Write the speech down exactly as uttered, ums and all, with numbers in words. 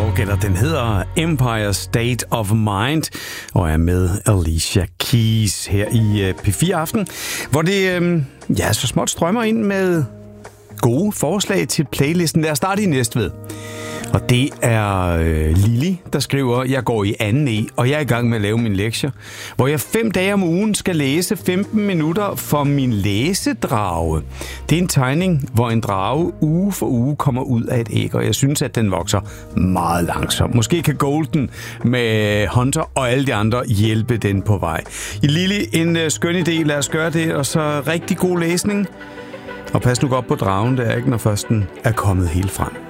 Talk, eller den hedder Empire State of Mind, og er med Alicia Keys her i P fire Aften, hvor det øh, ja, så småt strømmer ind med gode forslag til playlisten. Lad os starte i Næstved. Og det er øh, Lili, der skriver, jeg går i anden E, og jeg er i gang med at lave min lektier, hvor jeg fem dage om ugen skal læse femten minutter for min læsedrage. Det er en tegning, hvor en drage uge for uge kommer ud af et æg, og jeg synes, at den vokser meget langsomt. Måske kan Golden med Hunter og alle de andre hjælpe den på vej. I Lili, en øh, skøn idé, lad os gøre det, og så rigtig god læsning. Og pas nu godt på dragen, det er ikke, når først den er kommet helt frem.